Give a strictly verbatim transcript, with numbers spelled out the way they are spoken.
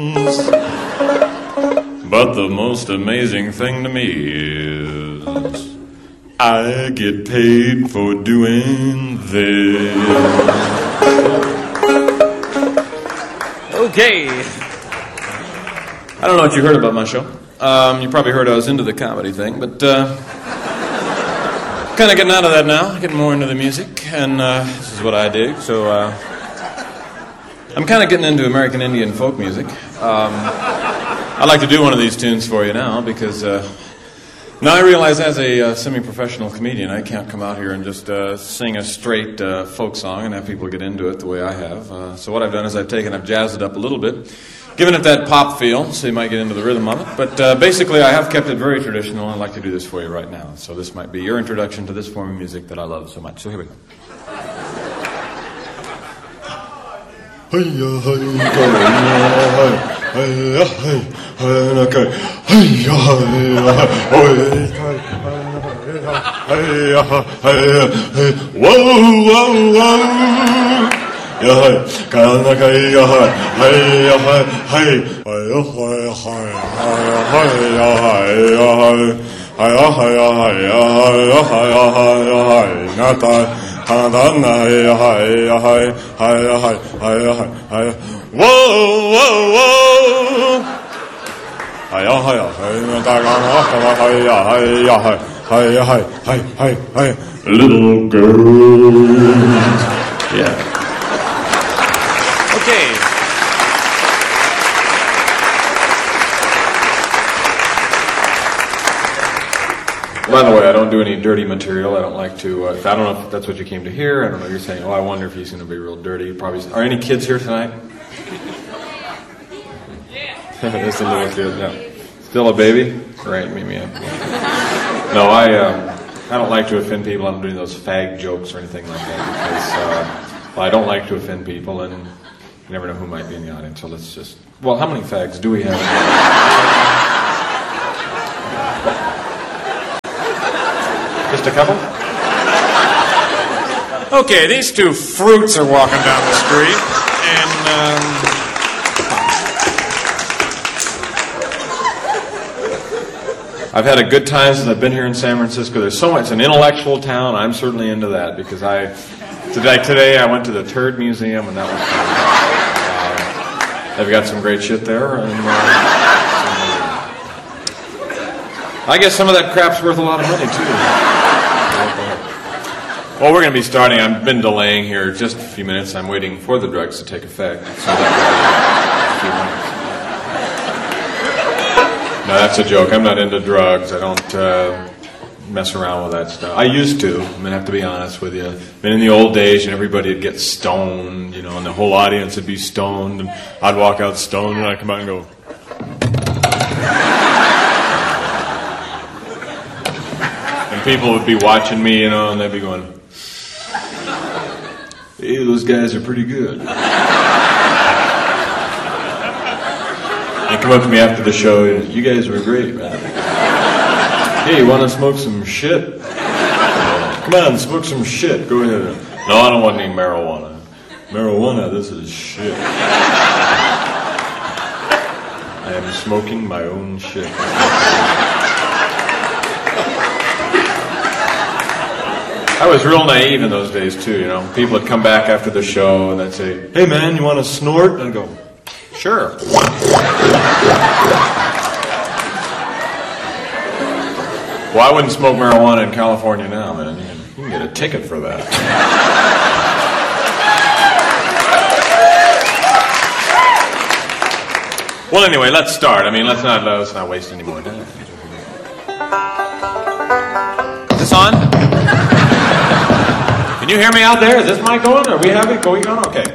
But the most amazing thing to me is I get paid for doing this. Okay. I don't know what you heard about my show. Um, you probably heard I was into the comedy thing, but uh, kind of getting out of that now, getting more into the music, and uh, this is what I dig. So uh, I'm kind of getting into American Indian folk music. Um, I'd like to do one of these tunes for you now because uh, now I realize as a uh, semi-professional comedian I can't come out here and just uh, sing a straight uh, folk song and have people get into it the way I have. Uh, so what I've done is I've taken, I've jazzed it up a little bit, given it that pop feel so you might get into the rhythm of it. But uh, basically I have kept it very traditional and I'd like to do this for you right now. So this might be your introduction to this form of music that I love so much. So here we go. Little girl. Yeah. Okay. By the way, I don't do any dirty material. I don't like to, uh, I don't know if that's what you came to hear. I don't know. You're saying, oh, I wonder if he's going to be real dirty. Probably. Are any kids here tonight? Yeah. Just a little kid, yeah. Still a baby? Right, meet me up. No, I, um, I don't like to offend people. I'm doing those fag jokes or anything like that because, uh, well, I don't like to offend people, and you never know who might be in the audience. So let's just, well, how many fags do we have? Just a couple? Okay, these two fruits are walking down the street, and um, I've had a good time since I've been here in San Francisco. There's so much, it's an intellectual town. I'm certainly into that because I, today, today I went to the Turd Museum, and that was fun. Uh, they've got some great shit there, and uh, I guess some of that crap's worth a lot of money, too. Well, we're going to be starting. I've been delaying here just a few minutes. I'm waiting for the drugs to take effect. So that no, that's a joke. I'm not into drugs. I don't uh, mess around with that stuff. I used to. I'm going to have to be honest with you. I mean, in the old days, and everybody would get stoned, you know, and the whole audience would be stoned, and I'd walk out stoned, and I'd come out and go... and people would be watching me, you know, and they'd be going... Hey, those guys are pretty good. They come up to me after the show, you guys were great, man. Hey, you want to smoke some shit? Come on, smoke some shit. Go ahead. No, I don't want any marijuana. Marijuana, this is shit. I am smoking my own shit. I was real naive in those days, too, you know. People would come back after the show and they'd say, hey, man, you want to snort? And I'd go, sure. Well, I wouldn't smoke marijuana in California now, man. You can, you can get a ticket for that. Well, anyway, let's start. I mean, let's not, let's not waste any more time. Is this on? Can you hear me out there? Is this mic on? Are we having it going on? Okay.